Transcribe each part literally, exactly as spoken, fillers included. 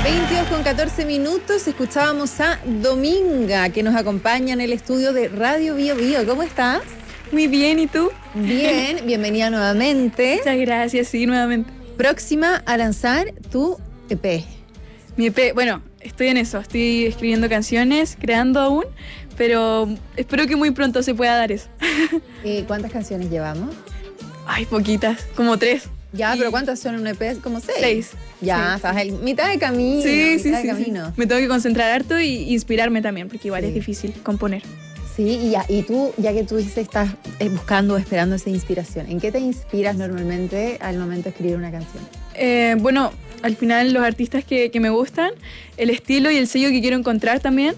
veintidós con catorce minutos, escuchábamos a Dominga, que nos acompaña en el estudio de Radio Bio Bio. ¿Cómo estás? Muy bien, ¿y tú? Bien, bienvenida nuevamente. Muchas gracias, sí, nuevamente. Próxima a lanzar tu E P. Mi E P, bueno, estoy en eso, estoy escribiendo canciones, creando aún, pero espero que muy pronto se pueda dar eso. ¿Y cuántas canciones llevamos? Ay, poquitas, como tres. Ya, y... pero ¿cuántas son en un E P? Como seis. Seis. Ya, sí. estás en mitad de camino. Sí, mitad sí, de sí, camino. sí. Me tengo que concentrar harto y inspirarme también, porque igual sí. es difícil componer. Sí, y, ya, y tú, ya que tú dices, estás buscando o esperando esa inspiración, ¿en qué te inspiras normalmente al momento de escribir una canción? Eh, bueno, al final los artistas que, que me gustan, el estilo y el sello que quiero encontrar también.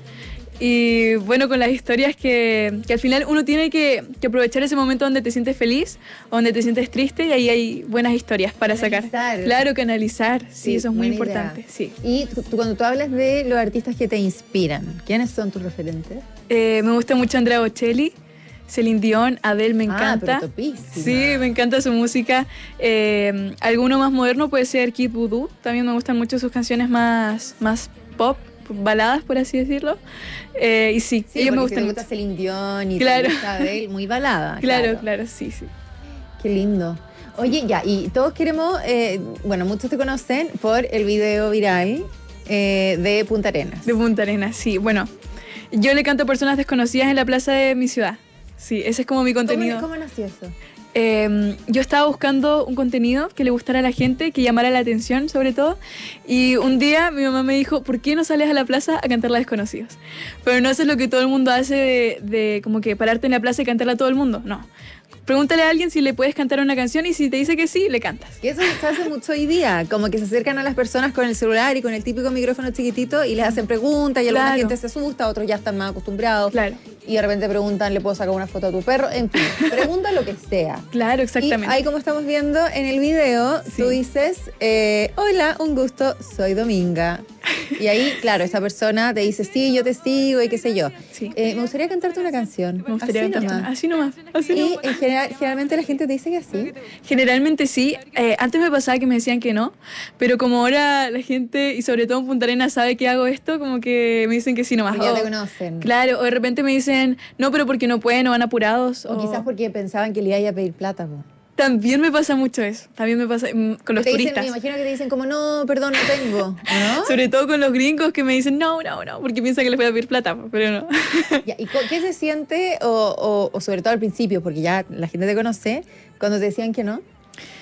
Y bueno, con las historias que, que al final uno tiene que, que aprovechar ese momento donde te sientes feliz, o donde te sientes triste, y ahí hay buenas historias para canalizar. sacar. Claro, canalizar, sí, sí eso es muy importante. Sí. Y tú, tú, cuando tú hablas de los artistas que te inspiran, ¿quiénes son tus referentes? Eh, me gusta mucho Andrea Bocelli, Celine Dion, Adele me encanta. Ah, pero topísima. Sí, me encanta su música. Eh, alguno más moderno puede ser Kid Voodoo, también me gustan mucho sus canciones más, más pop, baladas, por así decirlo. Eh, y sí, sí ellos me gustan. Si te gusta Celine Dion y claro. te gusta Adele, muy balada. Claro, claro, claro, sí, sí. Qué lindo. Oye, ya, y todos queremos, eh, bueno, muchos te conocen por el video viral eh, de Punta Arenas. De Punta Arenas, sí. Bueno, yo le canto a personas desconocidas en la plaza de mi ciudad. Sí, ese es como mi contenido. ¿Cómo, cómo nació eso? Eh, yo estaba buscando un contenido que le gustara a la gente, que llamara la atención sobre todo, y un día mi mamá me dijo, ¿por qué no sales a la plaza a cantarla a desconocidos? Pero no haces lo que todo el mundo hace de, de como que pararte en la plaza y cantarla a todo el mundo, no. Pregúntale a alguien si le puedes cantar una canción y si te dice que sí, le cantas. Y eso se hace mucho hoy día, como que se acercan a las personas con el celular y con el típico micrófono chiquitito y les hacen preguntas y claro. alguna gente se asusta, otros ya están más acostumbrados. Claro. Y de repente preguntan, ¿le puedo sacar una foto a tu perro? En fin, pregunta lo que sea. Claro, exactamente. Y ahí como estamos viendo en el video, sí. tú dices, eh, hola, un gusto, soy Dominga. Y ahí, claro, esta persona te dice, sí, yo te sigo y qué sé yo. Sí. Eh, me gustaría cantarte una canción. Me gustaría así cantarte nomás. Así nomás. Así y nomás. En general, generalmente la gente te dice que sí. Generalmente sí. Eh, antes me pasaba que me decían que no, pero como ahora la gente, y sobre todo en Punta Arenas, sabe que hago esto, como que me dicen que sí nomás. Porque ya o, te conocen. Claro, o de repente me dicen, no, pero porque no pueden o van apurados. O, o... quizás porque pensaban que le iba a pedir plata, po. También me pasa mucho eso. También me pasa mm, con los te turistas. Dicen, me imagino que te dicen como, no, perdón, no tengo. ¿No? Sobre todo con los gringos que me dicen, no, no, no, porque piensan que les voy a pedir plata, pero no. Ya, ¿y qué se siente, o, o, o sobre todo al principio, porque ya la gente te conoce, cuando te decían que no?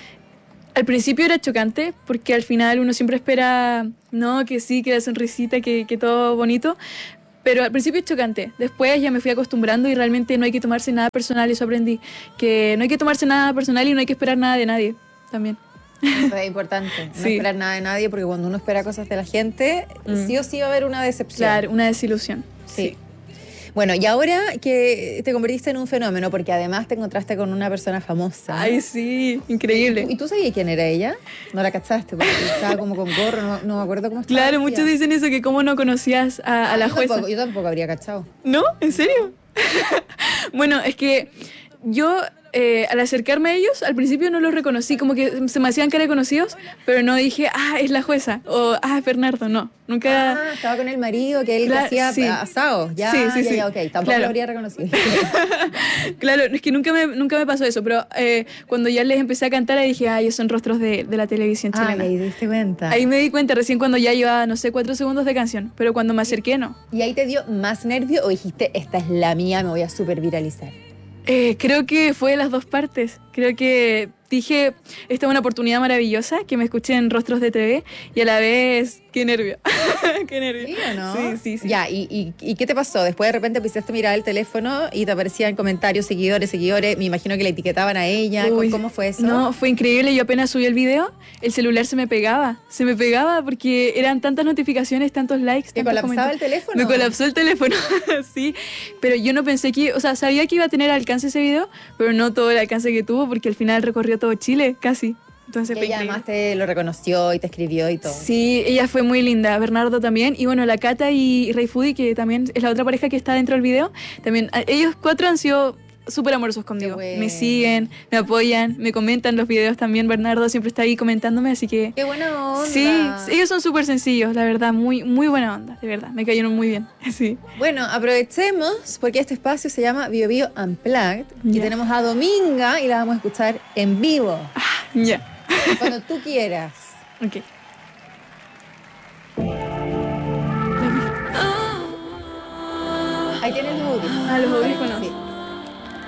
Al principio era chocante, porque al final uno siempre espera, no, que sí, que la sonrisita, que, que todo bonito. Pero al principio es chocante, después ya me fui acostumbrando y realmente no hay que tomarse nada personal, eso aprendí, que no hay que tomarse nada personal y no hay que esperar nada de nadie también. Eso es importante, no sí. esperar nada de nadie, porque cuando uno espera cosas de la gente, mm. sí o sí va a haber una decepción. Claro, una desilusión. Sí. sí. Bueno, y ahora que te convertiste en un fenómeno, porque además te encontraste con una persona famosa. Ay, sí, increíble. ¿Y tú sabías quién era ella? No la cachaste, porque estaba como con gorro, no, no me acuerdo cómo estaba. Claro, muchos dicen eso, que cómo no conocías a, a la yo jueza. Tampoco, yo tampoco habría cachado. ¿No? ¿En serio? Bueno, es que yo... Eh, al acercarme a ellos, al principio no los reconocí, como que se me hacían cara de conocidos, pero no dije, ah, es la jueza, o ah, es Bernardo, no, nunca... Ah, estaba con el marido, que él claro, hacía sí. asados, ya, sí, sí, ya, sí. ya, ok, tampoco claro. lo habría reconocido. Claro, es que nunca me, nunca me pasó eso, pero eh, cuando ya les empecé a cantar, dije, ah, ellos son rostros de, de la televisión chilena. Ah, ahí diste cuenta. Ahí me di cuenta, recién cuando ya iba, no sé, cuatro segundos de canción, pero cuando me acerqué, no. ¿Y ahí te dio más nervio o dijiste, esta es la mía, me voy a súper viralizar? Eh, creo que fue de las dos partes. Creo que dije, esta es una oportunidad maravillosa, que me escuché en Rostros de T V, y a la vez, qué nervio. Qué nervio. ¿Sí o no? Sí, sí, sí. Ya, ¿y, y, ¿y qué te pasó? Después de repente empezaste a mirar el teléfono y te aparecían comentarios, seguidores, seguidores. Me imagino que le etiquetaban a ella. Uy, ¿Cómo fue eso? No, fue increíble. Yo apenas subí el video, el celular se me pegaba. Se me pegaba porque eran tantas notificaciones, tantos likes. ¿Te colapsaba el teléfono? Me colapsó el teléfono, sí. Pero yo no pensé que... O sea, sabía que iba a tener alcance ese video, pero no todo el alcance que tuvo, porque al final recorrió todo Chile, casi. Entonces y ella además te lo reconoció y te escribió y todo. Sí, ella fue muy linda, Bernardo también, y bueno, la Cata y Rey Foodie, que también es la otra pareja que está dentro del video, también, ellos cuatro han sido súper amorosos conmigo. Qué bueno. Me siguen, me apoyan, me comentan los videos también. Bernardo siempre está ahí comentándome, así que... Qué buena onda. Sí, ellos son súper sencillos, la verdad, muy, muy buena onda, de verdad, me cayeron muy bien, sí. Bueno, aprovechemos porque este espacio se llama Bio Bio Unplugged y Ya. tenemos a Dominga y la vamos a escuchar en vivo, Ya, cuando tú quieras. ok. Ahí tienes los audífonos. Ah, los audífonos. Sí.